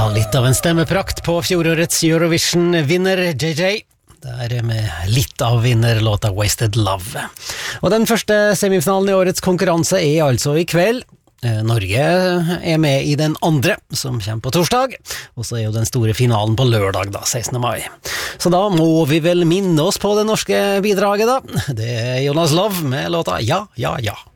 litt av en stemmeprakt på fjorårets Eurovision-vinner JJ. Der med litt av vinnerlåta Wasted Love. Og den første semifinalen i årets konkurranse er altså i kveld. Norge er med i den andre, som kommer på torsdag, og så er jo den store finalen på lørdag da, 16. mai. Så da må vi vel minne oss på det norske bidraget da. Det er Jonas Love med låta Ja, ja, ja.